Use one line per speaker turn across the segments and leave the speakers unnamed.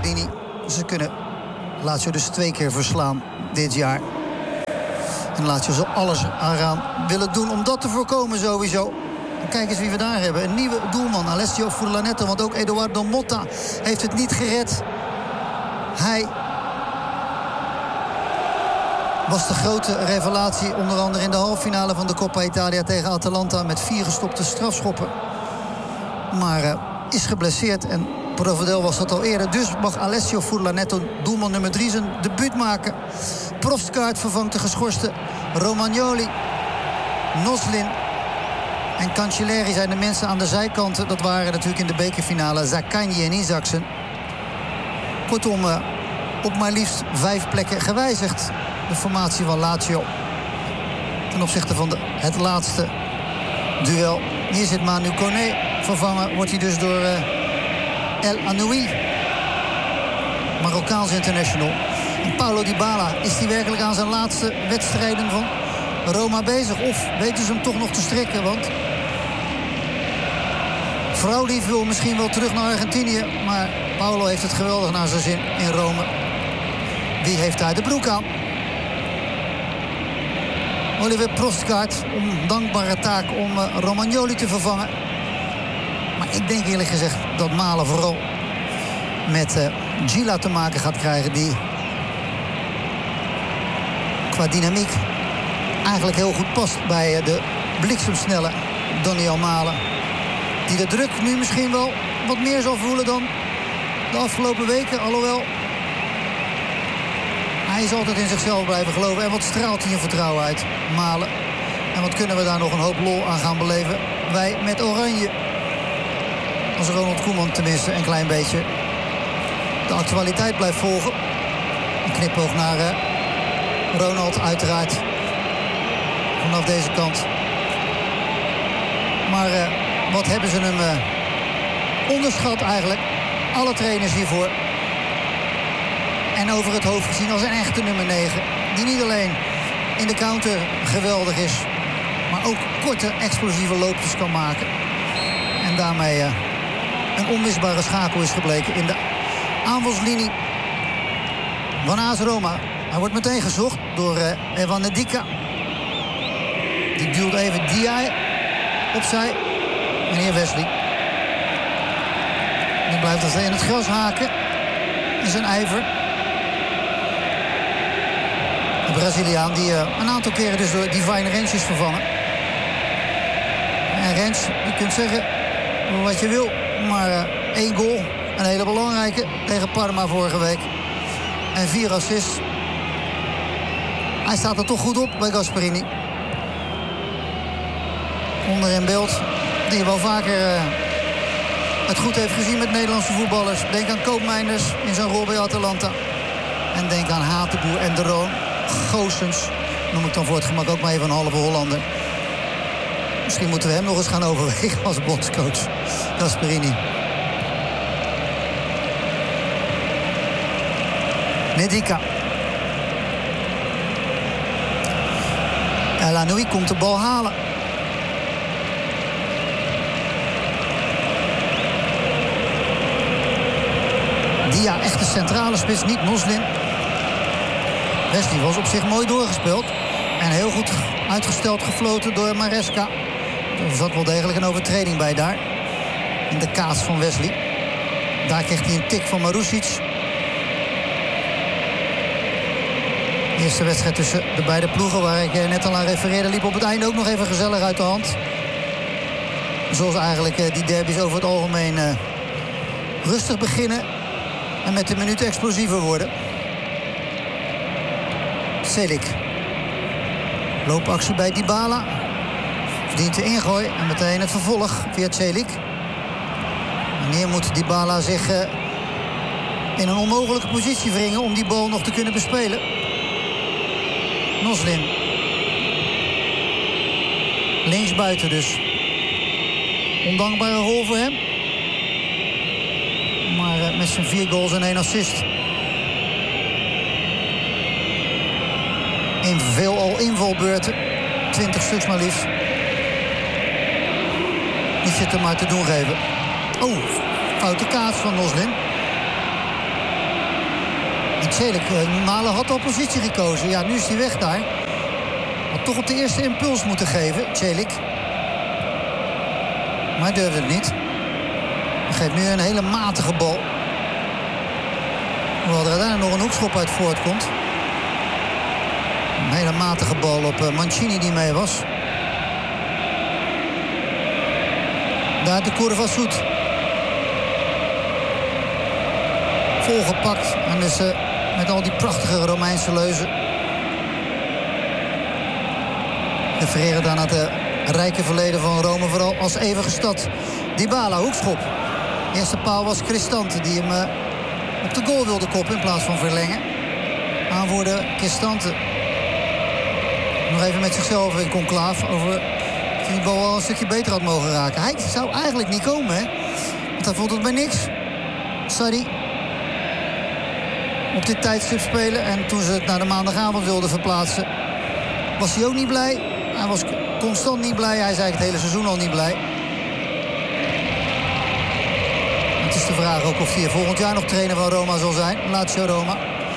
Gasperini. Ze kunnen Lazio dus 2 keer verslaan dit jaar. En Lazio zal alles eraan willen doen om dat te voorkomen sowieso. Kijk eens wie we daar hebben. Een nieuwe doelman, Alessio Furlanetto. Want ook Edoardo Motta heeft het niet gered. Hij was de grote revelatie, onder andere in de halffinale van de Coppa Italia tegen Atalanta met 4 gestopte strafschoppen. Maar is geblesseerd en Provedel was dat al eerder. Dus mag Alessio Furlanetto, doelman nummer 3, zijn debuut maken. Profskaart vervangt de geschorste Romagnoli. Noslin en Cancelleri zijn de mensen aan de zijkanten. Dat waren natuurlijk in de bekerfinale Zaccagni en Isaksen. Kortom, op maar liefst 5 plekken gewijzigd. De formatie van Lazio. Ten opzichte van het laatste duel. Hier zit Manu Koné. Vervangen wordt hij dus door El Anoui. Marokkaans international. En Paulo Dybala, is hij werkelijk aan zijn laatste wedstrijden van Roma bezig? Of weten ze hem toch nog te strekken? Want vrouwlief wil misschien wel terug naar Argentinië. Maar Paulo heeft het geweldig naar zijn zin in Rome. Wie heeft daar de broek aan? Oliver Profskaart, ondankbare taak om Romagnoli te vervangen. Maar ik denk eerlijk gezegd dat Malen vooral met Gila te maken gaat krijgen, die qua dynamiek eigenlijk heel goed past bij de bliksemsnelle Daniel Malen. Die de druk nu misschien wel wat meer zal voelen dan de afgelopen weken. Alhoewel, hij is altijd in zichzelf blijven geloven. En wat straalt hij in vertrouwen uit, Malen. En wat kunnen we daar nog een hoop lol aan gaan beleven. Wij met Oranje. Als Ronald Koeman tenminste een klein beetje de actualiteit blijft volgen. Een knipoog naar Ronald uiteraard. Vanaf deze kant. Maar wat hebben ze hem onderschat eigenlijk. Alle trainers hiervoor. En over het hoofd gezien als een echte nummer 9. Die niet alleen in de counter geweldig is. Maar ook korte, explosieve loopjes kan maken. En daarmee een onmisbare schakel is gebleken in de aanvalslinie van AS Roma. Hij wordt meteen gezocht door Evan Ndika. Die duwt even Dia opzij. Meneer Wesley. Dan blijft hij in het gras haken. In zijn ijver. De Braziliaan die een aantal keren dus door Divine Rens is vervangen. En Rens, je kunt zeggen wat je wil. Maar 1 goal, een hele belangrijke, tegen Parma vorige week. En 4 assists. Hij staat er toch goed op bij Gasperini. Onder in beeld, die wel vaker het goed heeft gezien met Nederlandse voetballers. Denk aan Koopmeiners in zijn rol bij Atalanta. En denk aan Hatenboer en De Roon. Goossens, noem ik dan voor het gemak ook maar even een halve Hollander. Misschien moeten we hem nog eens gaan overwegen als bondscoach. Gasperini. Ndika. El Anoui komt de bal halen. Dia, echt de centrale spits, niet Noslin. Wesley was op zich mooi doorgespeeld. En heel goed uitgesteld gefloten door Maresca. Er zat wel degelijk een overtreding bij daar. In de kaas van Wesley. Daar kreeg hij een tik van Marusic. De eerste wedstrijd tussen de beide ploegen, waar ik net al aan refereerde, liep op het einde ook nog even gezellig uit de hand. Zoals eigenlijk die derbies over het algemeen rustig beginnen. En met de minuut explosiever worden. Celik. Loopactie bij Dybala. Verdient de ingooi en meteen het vervolg via Celik. Wanneer moet Dybala zich in een onmogelijke positie wringen om die bal nog te kunnen bespelen? Noslin. Linksbuiten dus. Ondankbare rol voor hem. Maar met zijn 4 goals en 1 assist. In veelal invalbeurten. 20 stuks maar liefst. Die zit er maar te doen geven. Oh, foute kaats van Noslin. En Celik, Malen had de oppositie gekozen. Ja, nu is hij weg daar. Had toch op de eerste impuls moeten geven, Celik. Maar hij durfde het niet. Hij geeft nu een hele matige bal. Hoewel er uiteindelijk nog een hoekschop uit voortkomt. Een hele matige bal op Mancini die mee was. Daar de Curva Sud. Volgepakt. En dus met al die prachtige Romeinse leuzen. Refereren dan aan het rijke verleden van Rome, vooral als eeuwige stad. Dybala, hoekschop. De eerste paal was Cristante die hem op de goal wilde koppen in plaats van verlengen. Aanvoerder Cristante. Nog even met zichzelf in conclaaf over dat hij die bal wel een stukje beter had mogen raken. Hij zou eigenlijk niet komen, hè. Want hij vond het bij niks. Sarri. Op dit tijdstip spelen. En toen ze het naar de maandagavond wilden verplaatsen, was hij ook niet blij. Hij was constant niet blij. Hij is eigenlijk het hele seizoen al niet blij. Het is de vraag ook of hij volgend jaar nog trainer van Roma zal zijn. Lazio Roma.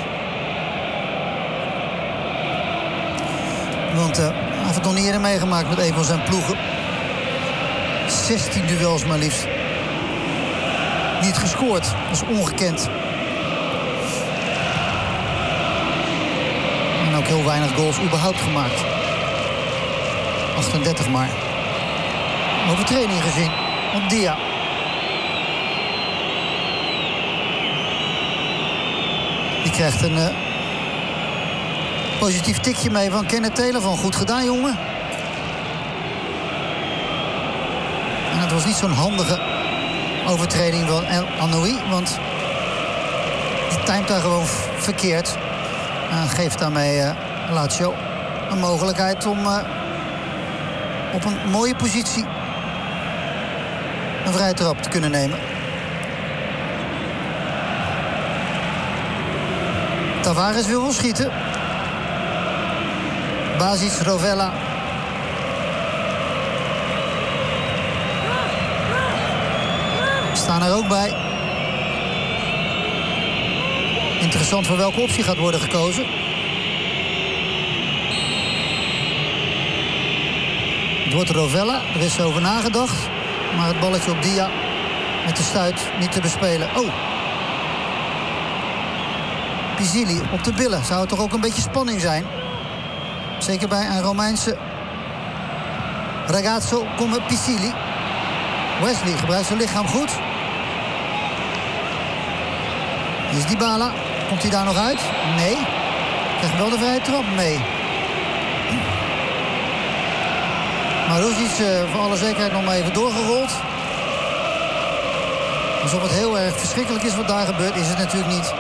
Want hij heeft het nog niet eerder meegemaakt met een van zijn ploegen. 16 duels maar liefst. Niet gescoord. Dat is ongekend. En ook heel weinig goals überhaupt gemaakt. 38 maar. Overtreding gezien op Dia. Die krijgt een positief tikje mee van Kenneth Taylor. Van goed gedaan, jongen. En het was niet zo'n handige overtreding van El Anoui. Want die timed daar gewoon verkeerd. En geeft daarmee Lazio een mogelijkheid om op een mooie positie een vrije trap te kunnen nemen. Tavares wil wel schieten. Basis, Rovella. Staan er ook bij. Interessant voor welke optie gaat worden gekozen. Het wordt Rovella, er is over nagedacht. Maar het balletje op Dia met de stuit niet te bespelen. Oh. Pisilli op de billen. Zou het toch ook een beetje spanning zijn? Zeker bij een Romeinse ragazzo come Pisilli. Wesley gebruikt zijn lichaam goed. Hier is Dybala. Komt hij daar nog uit? Nee. Krijgt wel de vrije trap mee. Maar Ruzic voor alle zekerheid nog maar even doorgerold. Alsof het heel erg verschrikkelijk is wat daar gebeurt, is het natuurlijk niet.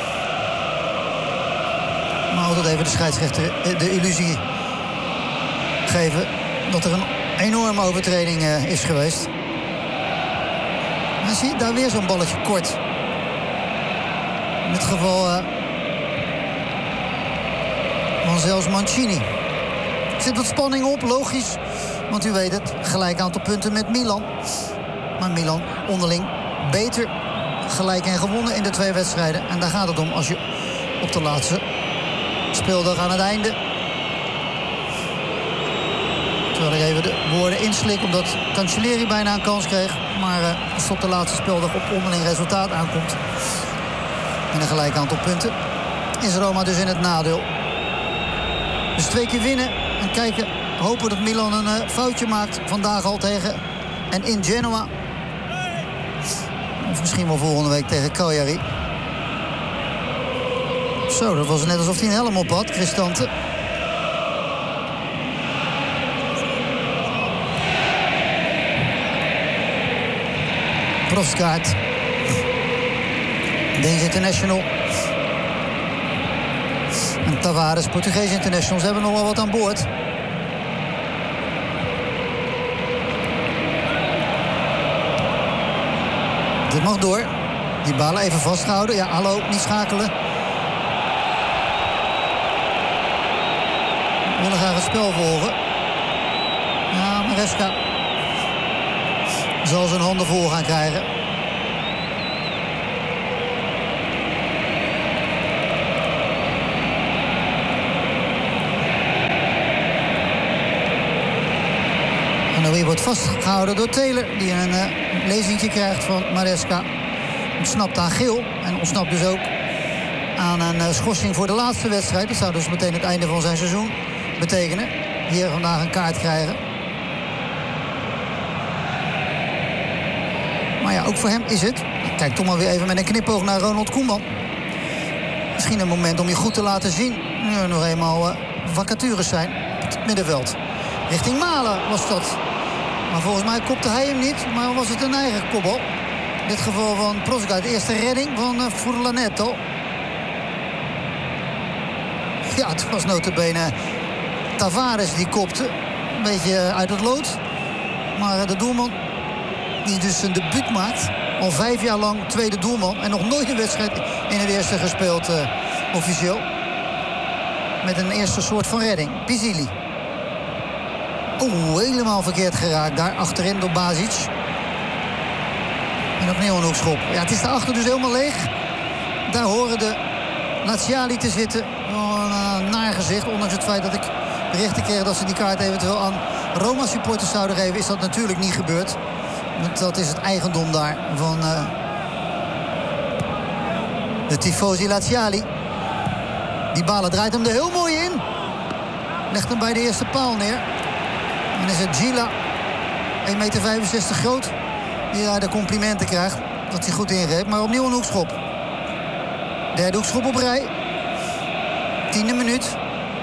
Maar altijd even de scheidsrechter de illusie geven dat er een enorme overtreding is geweest. En zie je daar weer zo'n balletje kort. In dit geval van zelfs Mancini. Er zit wat spanning op, logisch. Want u weet het, gelijk aantal punten met Milan. Maar Milan onderling beter gelijk en gewonnen in de 2 wedstrijden. En daar gaat het om als je op de laatste speeldag aan het einde. Terwijl ik even de woorden inslik omdat Cancelleri bijna een kans kreeg. Maar als het op de laatste speeldag op onderling resultaat aankomt en een gelijk aantal punten, is Roma dus in het nadeel. Dus 2 keer winnen en kijken, hopen dat Milan een foutje maakt. Vandaag al tegen en in Genoa. Of misschien wel volgende week tegen Cagliari. Zo, dat was net alsof hij een helm op had, Cristante. Profskaart. Deens International. En Tavares, Portugees International. Ze hebben nog wel wat aan boord. Dit mag door. Die balen even vasthouden. Ja, hallo, niet schakelen. We willen graag het spel volgen. Ja, Maresca zal zijn handen vol gaan krijgen. wordt vastgehouden door Taylor, die een lezingje krijgt van Maresca. Ontsnapt aan geel en ontsnapt dus ook aan een schorsing voor de laatste wedstrijd. Dat zou dus meteen het einde van zijn seizoen betekenen. Hier vandaag een kaart krijgen. Maar ja, ook voor hem is het. Kijk toch maar weer even met een knipoog naar Ronald Koeman. Misschien een moment om je goed te laten zien. Nu er nog eenmaal vacatures zijn op het middenveld. Richting Malen was dat. Maar volgens mij kopte hij hem niet, maar was het een eigen kopbal. In dit geval van Prosga, de eerste redding van Furlanetto. Ja, het was nota bene Tavares die kopte. Een beetje uit het lood. Maar de doelman, die dus zijn debuut maakt, al 5 jaar lang tweede doelman en nog nooit een wedstrijd in het eerste gespeeld officieel. Met een eerste soort van redding. Pisili. Oeh, helemaal verkeerd geraakt. Daar achterin door Basic. En opnieuw een hoekschop. Ja, het is daarachter dus helemaal leeg. Daar horen de Laziali te zitten. Een naar gezicht. Ondanks het feit dat ik berichten kreeg dat ze die kaart eventueel aan Roma-supporters zouden geven, is dat natuurlijk niet gebeurd. Want dat is het eigendom daar van de tifosi Laziali. Die Bala draait hem er heel mooi in. Legt hem bij de eerste paal neer. En is het Gila, 1,65 meter groot, die daar de complimenten krijgt dat hij goed ingreep. Maar opnieuw een hoekschop. Derde hoekschop op rij. 10e minuut.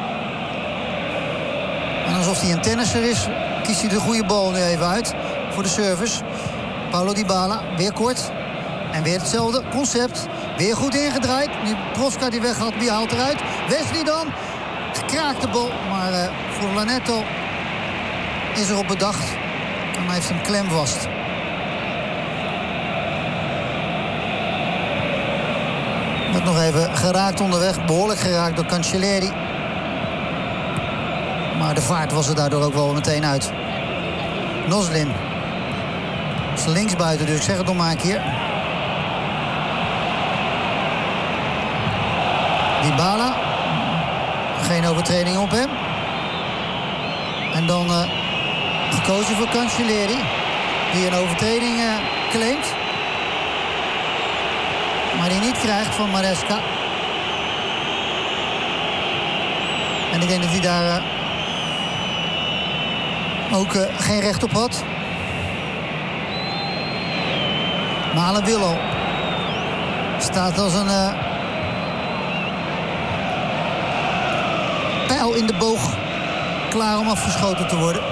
En alsof hij een tennisser is, kiest hij de goede bal nu even uit voor de service. Paulo Dybala, weer kort. En weer hetzelfde concept. Weer goed ingedraaid. Nu Prosca die weghaalt, wie haalt eruit? Wesley dan. Gekraakte bal, maar Furlanetto is erop bedacht. En hij heeft hem klem vast. Wordt nog even geraakt onderweg. Behoorlijk geraakt door Cancelleri. Maar de vaart was er daardoor ook wel meteen uit. Noslin. Is linksbuiten, dus ik zeg het nog maar een keer. Dybala. Geen overtreding op hem. En dan gekozen voor Cancelleri. Die een overtreding claimt. Maar die niet krijgt van Maresca. En ik denk dat hij daar ook geen recht op had. Malen Willow staat als een pijl in de boog. Klaar om afgeschoten te worden.